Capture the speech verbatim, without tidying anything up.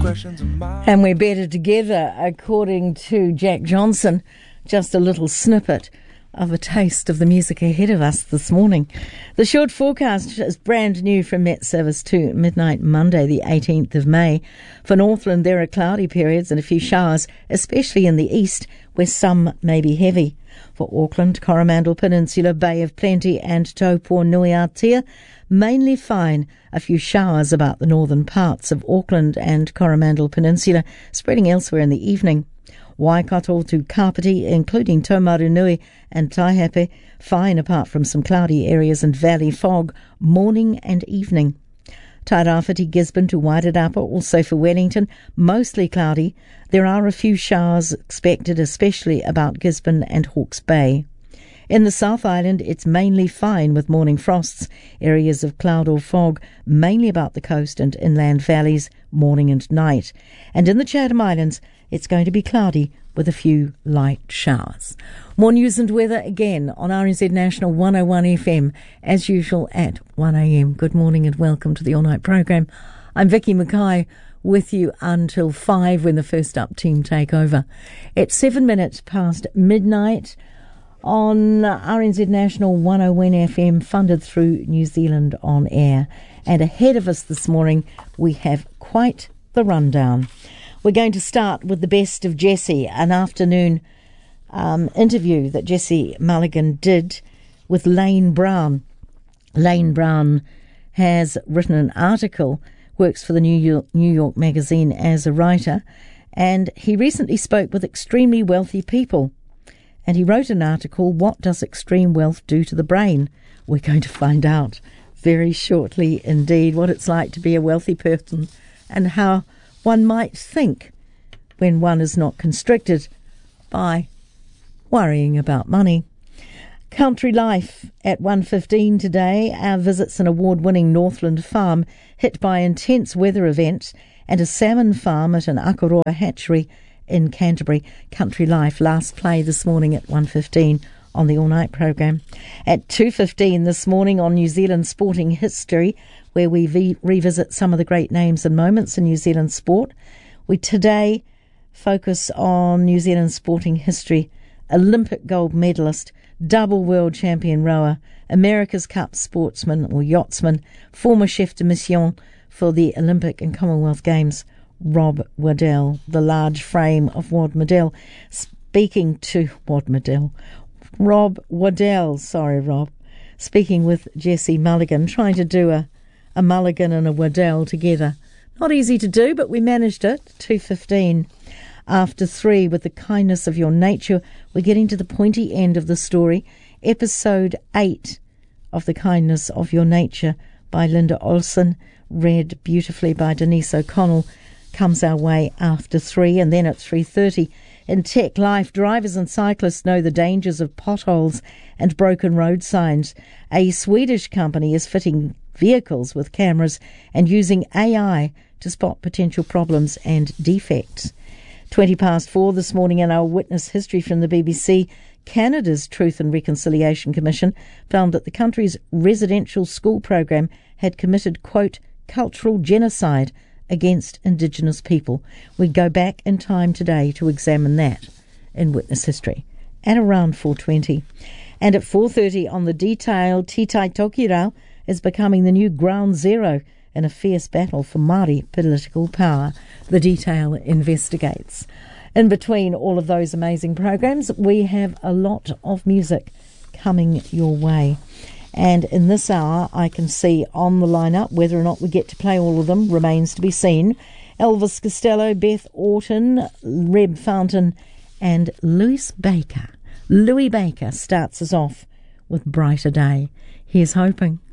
And we're better together, according to Jack Johnson. Just a little snippet of a taste of the music ahead of us this morning. The short forecast is brand new from Met Service to midnight Monday, the eighteenth of May. For Northland, there are cloudy periods and a few showers, especially in the east, where some may be heavy. For Auckland, Coromandel Peninsula, Bay of Plenty and Taupo Nui Aotea, mainly fine. A few showers about the northern parts of Auckland and Coromandel Peninsula, spreading elsewhere in the evening. Waikato to Kapiti, including Taumarunui and Taihape, fine apart from some cloudy areas and valley fog, morning and evening. Tairāwhiti, Gisborne to Wairarapa, also for Wellington, mostly cloudy. There are a few showers expected, especially about Gisborne and Hawke's Bay. In the South Island, it's mainly fine with morning frosts, areas of cloud or fog, mainly about the coast and inland valleys, morning and night. And in the Chatham Islands, it's going to be cloudy with a few light showers. More news and weather again on R N Z National one oh one F M, as usual at one a m. Good morning and welcome to the All Night programme. I'm Vicky Mackay, with you until five when the First Up team take over. It's seven minutes past midnight on R N Z National one oh one F M, funded through New Zealand On Air. And ahead of us this morning, we have quite the rundown. We're going to start with the best of Jessie, an afternoon um, interview that Jessie Mulligan did with Lane Brown. Lane Brown has written an article, works for the New York, New York Magazine as a writer, and he recently spoke with extremely wealthy people. And he wrote an article, What Does Extreme Wealth Do to the Brain? We're going to find out very shortly indeed what it's like to be a wealthy person and how one might think when one is not constricted by worrying about money. Country Life at one fifteen today. Our visits an award-winning Northland farm hit by intense weather events and a salmon farm at an Akaroa hatchery in Canterbury. Country Life, last play this morning at one fifteen on the all-night programme. At two fifteen this morning on New Zealand Sporting History, where we v- revisit some of the great names and moments in New Zealand sport. We today focus on New Zealand sporting history, Olympic gold medalist, double world champion rower, America's Cup sportsman or yachtsman, former chef de mission for the Olympic and Commonwealth Games, Rob Waddell, the large frame of Wad Waddell. Speaking to Wad Waddell, Rob Waddell, sorry Rob, speaking with Jessie Mulligan, trying to do a, a Mulligan and a Waddell together. Not easy to do, but we managed it. two fifteen after three, with the kindness of your nature. We're getting to the pointy end of the story. Episode eight of The Kindness of Your Nature by Linda Olson, read beautifully by Denise O'Connell, comes our way after three. And then at three thirty, in Tech Life, drivers and cyclists know the dangers of potholes and broken road signs. A Swedish company is fitting vehicles with cameras and using A I to spot potential problems and defects. twenty past four this morning in our witness history from the B B C, Canada's Truth and Reconciliation Commission found that the country's residential school program had committed, quote, cultural genocide against Indigenous people. We go back in time today to examine that in witness history at around four twenty. And at four thirty on The Detail, Titai Tokirau is becoming the new ground zero in a fierce battle for Māori political power. The Detail investigates. In between all of those amazing programs, we have a lot of music coming your way. And in this hour, I can see on the lineup, whether or not we get to play all of them remains to be seen, Elvis Costello, Beth Orton, Reb Fountain, and Louis Baker. Louis Baker starts us off with Brighter Day. Here's hoping.